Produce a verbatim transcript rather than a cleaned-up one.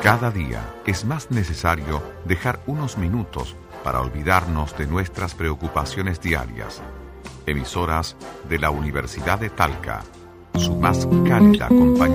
Cada día es más necesario dejar unos minutos para olvidarnos de nuestras preocupaciones diarias. Emisoras de la Universidad de Talca, su más cálida compañía.